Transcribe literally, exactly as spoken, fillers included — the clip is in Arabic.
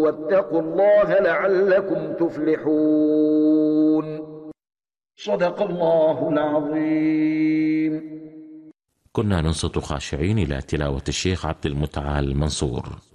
واتقوا الله لعلكم تفلحون. صدق الله العظيم. كنا ننصت خاشعين إلى تلاوة الشيخ عبد المتعال منصور.